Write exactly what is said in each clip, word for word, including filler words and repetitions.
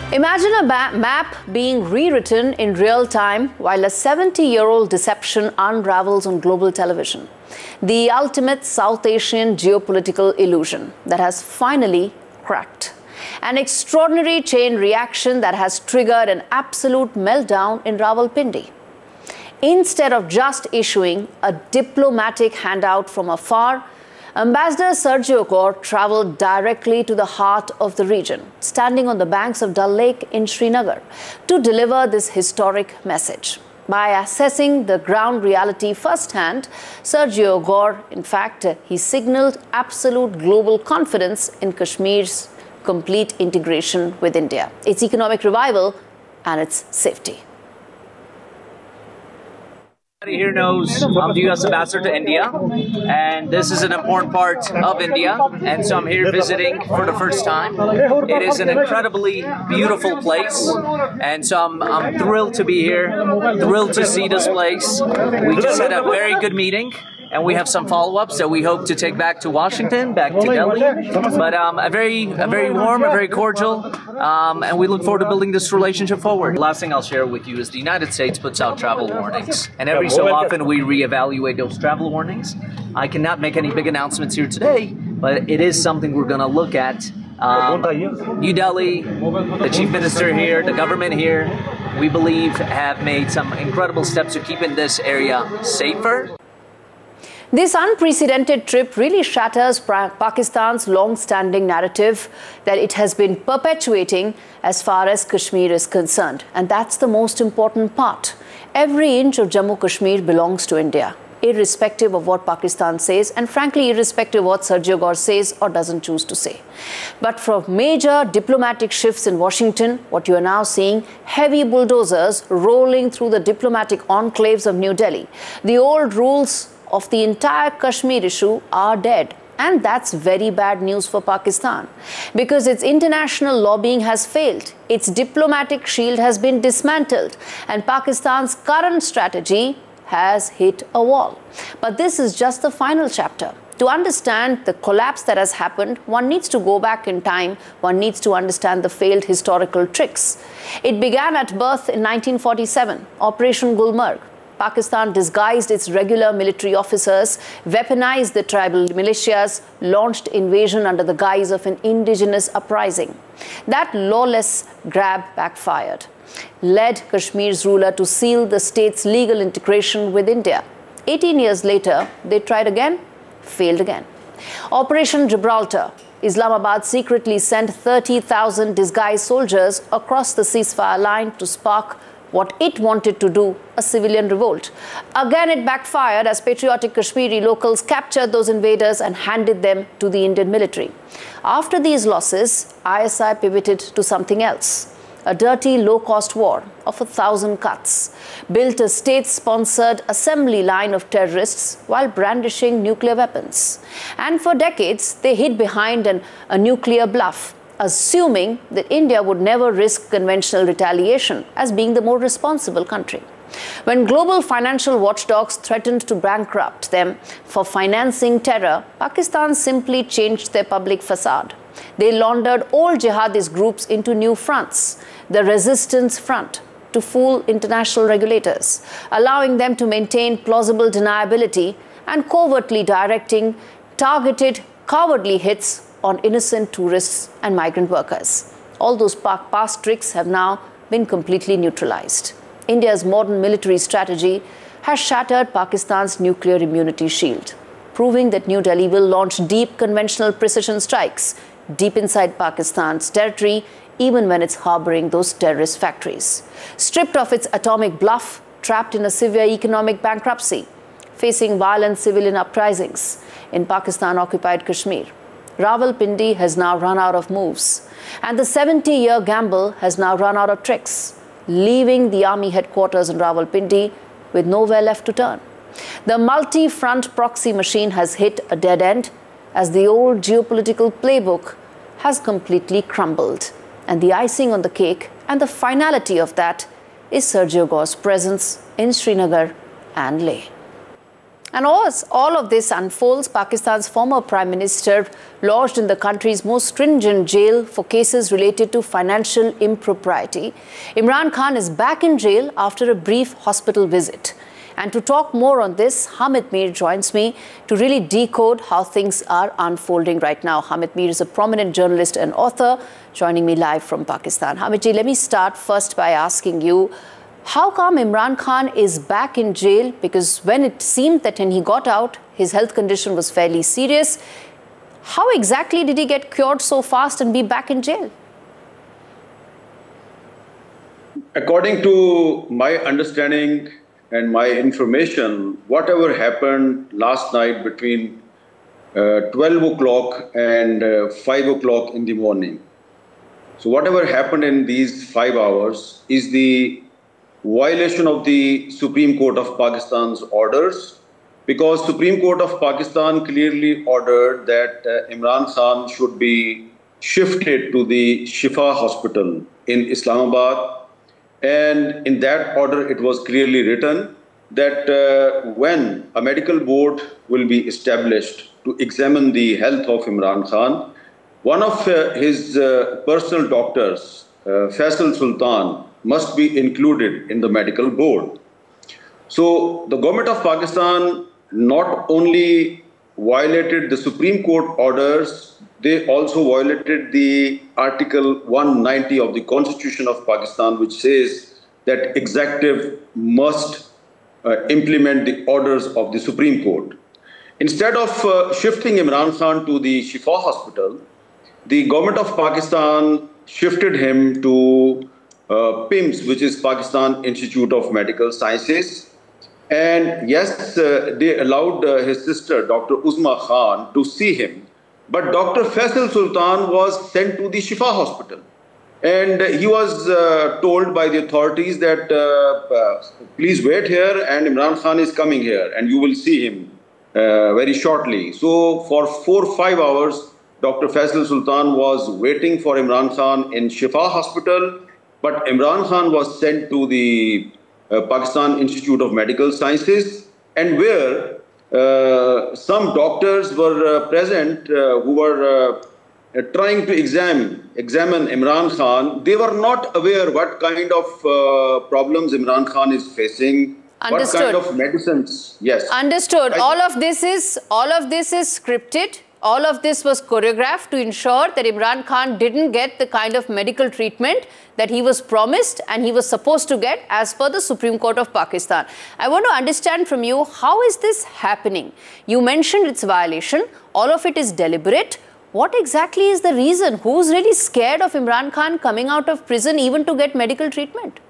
Imagine a map being rewritten in real time while a seventy-year-old deception unravels on global television. The ultimate South Asian geopolitical illusion that has finally cracked. An extraordinary chain reaction that has triggered an absolute meltdown in Rawalpindi. Instead of just issuing a diplomatic handout from afar, Ambassador Sergio Gor travelled directly to the heart of the region, standing on the banks of Dal Lake in Srinagar, to deliver this historic message. By assessing the ground reality firsthand, Sergio Gor, in fact, he signalled absolute global confidence in Kashmir's complete integration with India, its economic revival and its safety. Everybody here knows I'm the U S Ambassador to India, and this is an important part of India, and so I'm here visiting for the first time. It is an incredibly beautiful place, and so I'm, I'm thrilled to be here, thrilled to see this place. We just had a very good meeting, and we have some follow-ups that we hope to take back to Washington, back to Delhi. But um, a very, a very warm, a very cordial, um, and we look forward to building this relationship forward. The last thing I'll share with you is the United States puts out travel warnings, and every so often we reevaluate those travel warnings. I cannot make any big announcements here today, but it is something we're going to look at. Um, New Delhi, the Chief Minister here, the government here, we believe have made some incredible steps to keeping this area safer. This unprecedented trip really shatters Pakistan's long-standing narrative that it has been perpetuating as far as Kashmir is concerned. And that's the most important part. Every inch of Jammu Kashmir belongs to India, irrespective of what Pakistan says, and frankly, irrespective of what Sergio Gor says or doesn't choose to say. But from major diplomatic shifts in Washington, what you are now seeing, heavy bulldozers rolling through the diplomatic enclaves of New Delhi. The old rules of the entire Kashmir issue are dead. And that's very bad news for Pakistan, because its international lobbying has failed, its diplomatic shield has been dismantled, and Pakistan's current strategy has hit a wall. But this is just the final chapter. To understand the collapse that has happened, one needs to go back in time. One needs to understand the failed historical tricks. It began at birth in nineteen forty-seven, Operation Gulmarg. Pakistan disguised its regular military officers, weaponized the tribal militias, launched invasion under the guise of an indigenous uprising. That lawless grab backfired, led Kashmir's ruler to seal the state's legal integration with India. eighteen years later, they tried again, failed again. Operation Gibraltar. Islamabad secretly sent thirty thousand disguised soldiers across the ceasefire line to spark what it wanted to do, a civilian revolt. Again, it backfired as patriotic Kashmiri locals captured those invaders and handed them to the Indian military. After these losses, I S I pivoted to something else. A dirty, low-cost war of a thousand cuts, built a state-sponsored assembly line of terrorists while brandishing nuclear weapons. And for decades, they hid behind an, a nuclear bluff, assuming that India would never risk conventional retaliation as being the more responsible country. When global financial watchdogs threatened to bankrupt them for financing terror, Pakistan simply changed their public facade. They laundered old jihadist groups into new fronts, the Resistance Front, to fool international regulators, allowing them to maintain plausible deniability and covertly directing targeted, cowardly hits on innocent tourists and migrant workers. All those past tricks have now been completely neutralized. India's modern military strategy has shattered Pakistan's nuclear immunity shield, proving that New Delhi will launch deep conventional precision strikes deep inside Pakistan's territory, even when it's harboring those terrorist factories. Stripped of its atomic bluff, trapped in a severe economic bankruptcy, facing violent civilian uprisings in Pakistan-occupied Kashmir, Rawalpindi has now run out of moves, and the seventy-year gamble has now run out of tricks, leaving the army headquarters in Rawalpindi with nowhere left to turn. The multi-front proxy machine has hit a dead end as the old geopolitical playbook has completely crumbled. And the icing on the cake and the finality of that is Sergio Gor's presence in Srinagar and Leh. And as all of this unfolds, Pakistan's former Prime Minister lodged in the country's most stringent jail for cases related to financial impropriety. Imran Khan is back in jail after a brief hospital visit. And to talk more on this, Hamid Mir joins me to really decode how things are unfolding right now. Hamid Mir is a prominent journalist and author, joining me live from Pakistan. Hamid ji, let me start first by asking you, how come Imran Khan is back in jail? Because when it seemed that when he got out, his health condition was fairly serious. How exactly did he get cured so fast and be back in jail? According to my understanding and my information, whatever happened last night between uh, twelve o'clock and uh, five o'clock in the morning. So whatever happened in these five hours is the violation of the Supreme Court of Pakistan's orders, because Supreme Court of Pakistan clearly ordered that uh, Imran Khan should be shifted to the Shifa hospital in Islamabad. And in that order, it was clearly written that uh, when a medical board will be established to examine the health of Imran Khan, one of uh, his uh, personal doctors, uh, Faisal Sultan, must be included in the medical board. So the government of Pakistan not only violated the Supreme Court orders, they also violated the Article one ninety of the Constitution of Pakistan, which says that executive must uh, implement the orders of the Supreme Court. Instead of uh, shifting Imran Khan to the Shifa hospital, the government of Pakistan shifted him to uh, P I M S, which is Pakistan Institute of Medical Sciences. And yes, uh, they allowed uh, his sister, Doctor Uzma Khan, to see him. But Doctor Faisal Sultan was sent to the Shifa hospital. And he was uh, told by the authorities that, uh, uh, please wait here, and Imran Khan is coming here, and you will see him uh, very shortly. So for four or five hours, Doctor Faisal Sultan was waiting for Imran Khan in Shifa hospital, but Imran Khan was sent to the uh, Pakistan Institute of Medical Sciences, and where uh, some doctors were uh, present uh, who were uh, trying to examine, examine Imran Khan. They were not aware what kind of uh, problems Imran Khan is facing. Understood. What kind of medicines? Yes. Understood. All of this is all of this is scripted. All of this was choreographed to ensure that Imran Khan didn't get the kind of medical treatment that he was promised and he was supposed to get as per the Supreme Court of Pakistan. I want to understand from you, how is this happening? You mentioned its violation. All of it is deliberate. What exactly is the reason? Who's really scared of Imran Khan coming out of prison even to get medical treatment?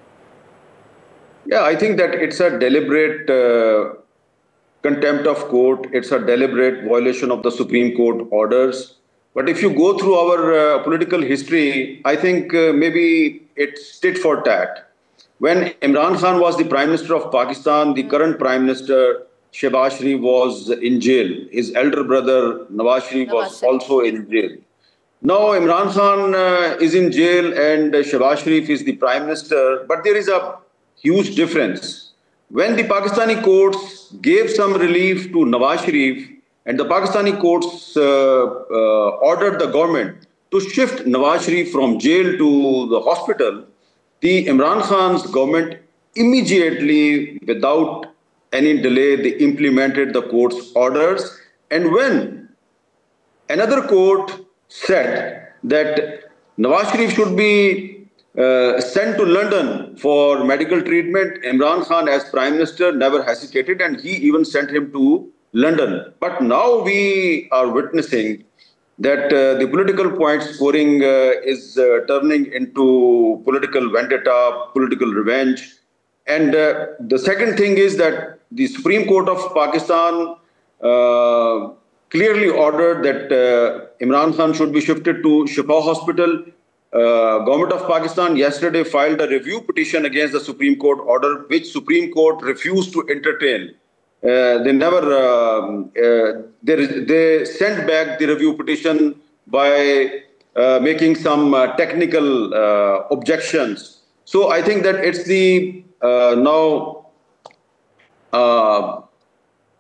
Yeah, I think that it's a deliberate uh, contempt of court. It's a deliberate violation of the Supreme Court orders. But if you go through our uh, political history, I think uh, maybe it's tit for tat. When Imran Khan was the Prime Minister of Pakistan, the current Prime Minister, Shehbaz Sharif, was in jail. His elder brother, Nawaz Sharif, was also in jail. Now Imran Khan uh, is in jail and uh, Shehbaz Sharif is the Prime Minister. But there is a huge difference. When the Pakistani courts gave some relief to Nawaz Sharif, and the Pakistani courts uh, uh, ordered the government to shift Nawaz Sharif from jail to the hospital, the Imran Khan's government immediately, without any delay, they implemented the court's orders. And when another court said that Nawaz Sharif should be Uh, sent to London for medical treatment, Imran Khan as Prime Minister never hesitated and he even sent him to London. But now we are witnessing that uh, the political point scoring uh, is uh, turning into political vendetta, political revenge. And uh, the second thing is that the Supreme Court of Pakistan uh, clearly ordered that uh, Imran Khan should be shifted to Shifa Hospital. Uh, Government of Pakistan yesterday filed a review petition against the Supreme Court order, which Supreme Court refused to entertain. Uh, they never, um, uh, they, they sent back the review petition by uh, making some uh, technical uh, objections. So I think that it's the uh, now uh,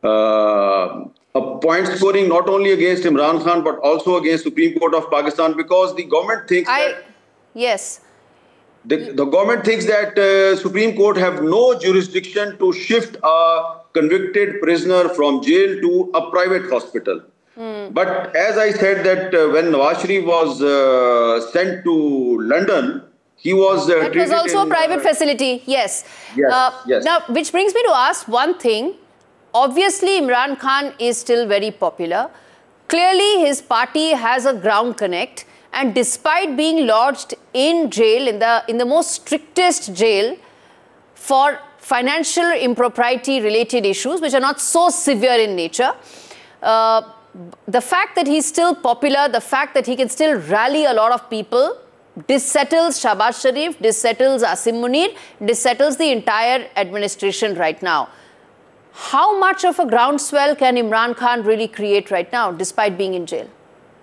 uh, a point scoring not only against Imran Khan but also against Supreme Court of Pakistan, because the government thinks I, that yes. the, the government thinks that uh, Supreme Court have no jurisdiction to shift a convicted prisoner from jail to a private hospital. Mm. But as I said that uh, when Nawaz Sharif was uh, sent to London, he was uh, That was also in, a private uh, facility, yes. Yes, uh, yes. Now, which brings me to ask one thing. Obviously, Imran Khan is still very popular. Clearly, his party has a ground connect. And despite being lodged in jail, in the, in the most strictest jail for financial impropriety related issues, which are not so severe in nature, uh, the fact that he's still popular, the fact that he can still rally a lot of people, dissettles Shahbaz Sharif, dissettles Asim Munir, dissettles the entire administration right now. How much of a groundswell can Imran Khan really create right now, despite being in jail?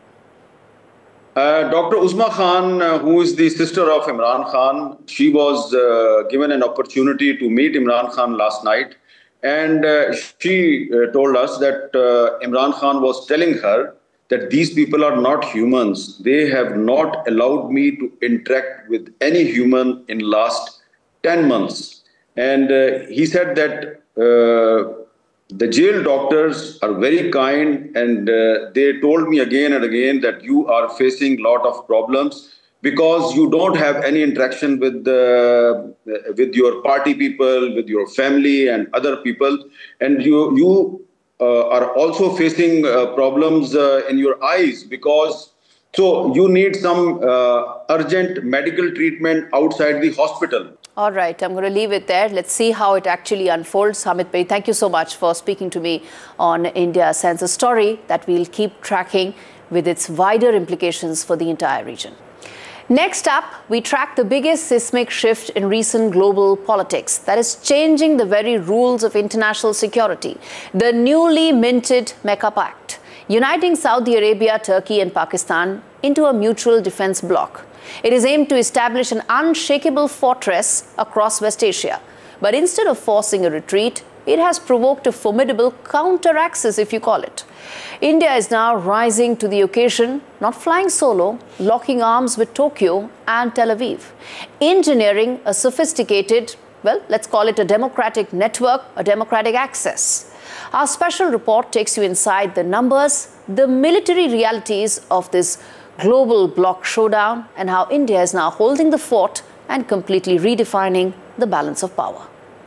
Uh, Doctor Uzma Khan, uh, who is the sister of Imran Khan, she was uh, given an opportunity to meet Imran Khan last night. And uh, she uh, told us that uh, Imran Khan was telling her that these people are not humans. They have not allowed me to interact with any human in last ten months. And uh, he said that uh, the jail doctors are very kind, and uh, they told me again and again that you are facing a lot of problems because you don't have any interaction with uh, with your party people, with your family and other people, and you you uh, are also facing uh, problems uh, in your eyes, because so you need some uh, urgent medical treatment outside the hospital. All right, I'm going to leave it there. Let's see how it actually unfolds. Hamid Bhai, thank you so much for speaking to me on India Ascends, a story that we'll keep tracking with its wider implications for the entire region. Next up, we track the biggest seismic shift in recent global politics that is changing the very rules of international security, the newly minted Mecca Pact, uniting Saudi Arabia, Turkey and Pakistan into a mutual defense bloc. It is aimed to establish an unshakable fortress across West Asia. But instead of forcing a retreat, it has provoked a formidable counter-axis, if you call it. India is now rising to the occasion, not flying solo, locking arms with Tokyo and Tel Aviv, engineering a sophisticated, well, let's call it a democratic network, a democratic access. Our special report takes you inside the numbers, the military realities of this global bloc showdown, and how India is now holding the fort and completely redefining the balance of power.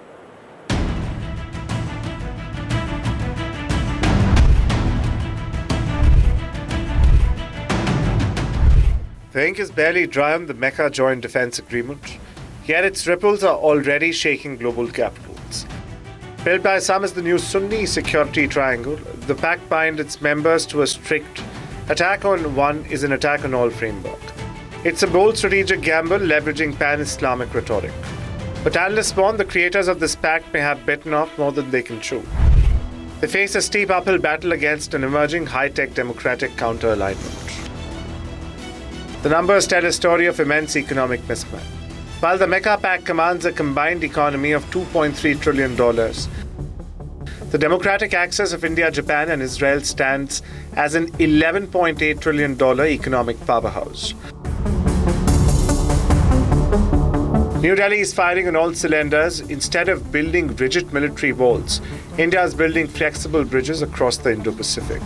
The ink is barely dry on the Mecca Joint Defense Agreement, yet its ripples are already shaking global capitals. Built by some as the new Sunni security triangle, the pact binds its members to a strict attack on one is an attack on all framework. It's a bold strategic gamble leveraging pan-Islamic rhetoric. But analysts warn the creators of this pact may have bitten off more than they can chew. They face a steep uphill battle against an emerging high-tech democratic counter-alignment. The numbers tell a story of immense economic mismatch. While the Mecca Pact commands a combined economy of two point three trillion dollars, the democratic axis of India, Japan and Israel stands as an eleven point eight trillion dollars economic powerhouse. New Delhi is firing on all cylinders. Instead of building rigid military walls, India is building flexible bridges across the Indo-Pacific.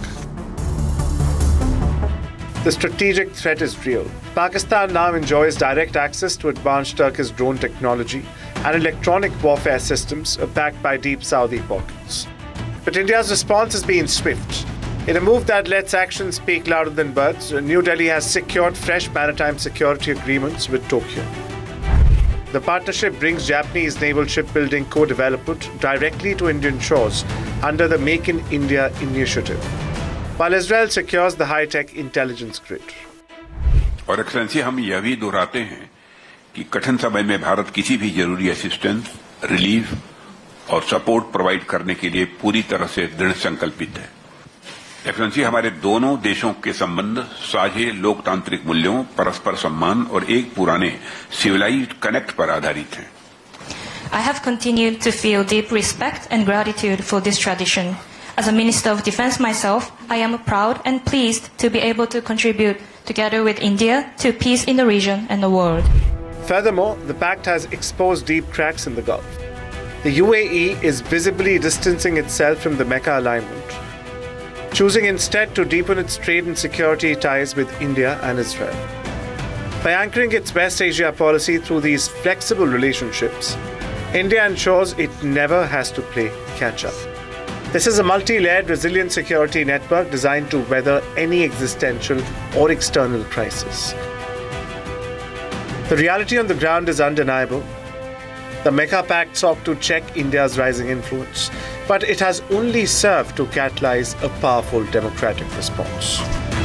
The strategic threat is real. Pakistan now enjoys direct access to advanced Turkish drone technology and electronic warfare systems backed by deep Saudi pockets. But India's response has been swift. In a move that lets actions speak louder than words, New Delhi has secured fresh maritime security agreements with Tokyo. The partnership brings Japanese naval shipbuilding co-development directly to Indian shores under the Make in India initiative, while Israel secures the high-tech intelligence grid. और excellency हम यह भी दोहराते हैं कि कठिन समय में भारत किसी भी जरूरी असिस्टेंस, रिलीफ और सपोर्ट प्रोवाइड करने के लिए पूरी तरह से दृढ़ संकल्पित है। एक्सेलेंसी हमारे दोनों देशों के संबंध साझे लोकतांत्रिक मूल्यों, परस्पर सम्मान और एक पुराने सिविलाइज्ड कनेक्ट पर आधारित हैं। I have continued to feel deep respect and gratitude for this tradition, As a Minister of Defense myself, I am proud and pleased to be able to contribute together with India to peace in the region and the world. Furthermore, the pact has exposed deep cracks in the Gulf. The U A E is visibly distancing itself from the Mecca alignment, choosing instead to deepen its trade and security ties with India and Israel. By anchoring its West Asia policy through these flexible relationships, India ensures it never has to play catch-up. This is a multi-layered, resilient security network designed to weather any existential or external crisis. The reality on the ground is undeniable. The Mecca Pact sought to check India's rising influence, but it has only served to catalyze a powerful democratic response.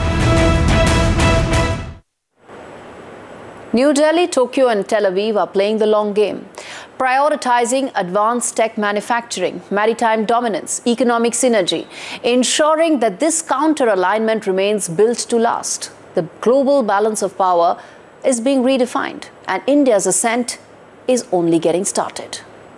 New Delhi, Tokyo and Tel Aviv are playing the long game, prioritizing advanced tech manufacturing, maritime dominance, economic synergy, ensuring that this counter-alignment remains built to last. The global balance of power is being redefined, and India's ascent is only getting started.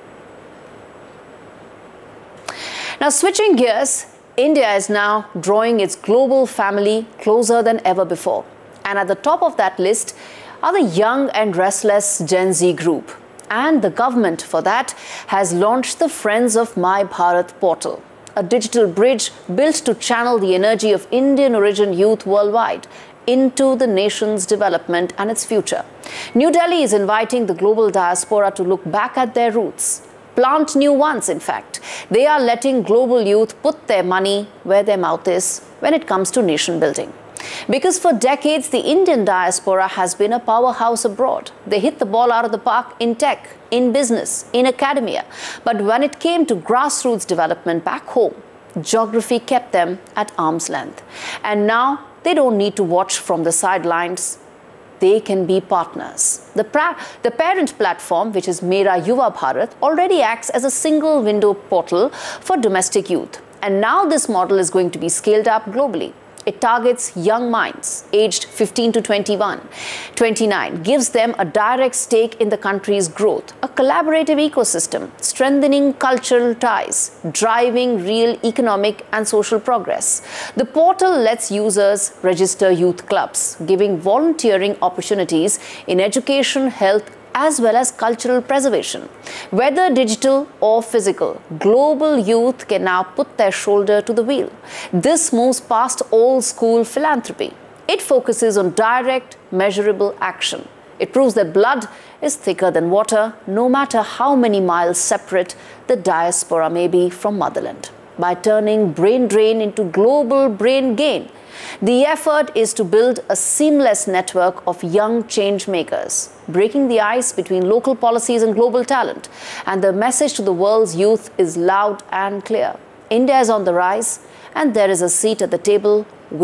Now, switching gears, India is now drawing its global family closer than ever before. And at the top of that list are the young and restless Gen Z group. And the government, for that, has launched the Friends of My Bharat portal, a digital bridge built to channel the energy of Indian origin youth worldwide into the nation's development and its future. New Delhi is inviting the global diaspora to look back at their roots, plant new ones, in fact. They are letting global youth put their money where their mouth is when it comes to nation building. Because for decades, the Indian diaspora has been a powerhouse abroad. They hit the ball out of the park in tech, in business, in academia. But when it came to grassroots development back home, geography kept them at arm's length. And now they don't need to watch from the sidelines. They can be partners. The, pra the parent platform, which is Mera Yuva Bharat, already acts as a single window portal for domestic youth. And now this model is going to be scaled up globally. It targets young minds aged fifteen to twenty-one, twenty-nine, gives them a direct stake in the country's growth, a collaborative ecosystem, strengthening cultural ties, driving real economic and social progress. The portal lets users register youth clubs, giving volunteering opportunities in education, health, as well as cultural preservation. Whether digital or physical, global youth can now put their shoulder to the wheel. This moves past old-school philanthropy. It focuses on direct, measurable action. It proves that blood is thicker than water, no matter how many miles separate the diaspora may be from motherland. By turning brain drain into global brain gain, the effort is to build a seamless network of young change makers, breaking the ice between local policies and global talent. And the message to the world's youth is loud and clear. India is on the rise, and there is a seat at the table